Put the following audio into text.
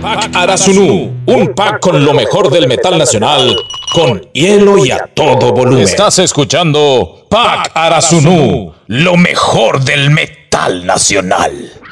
Pack Arasunu, un pack con lo mejor del metal nacional, con hielo y a todo volumen. Estás escuchando Pack Arasunu, lo mejor del metal nacional.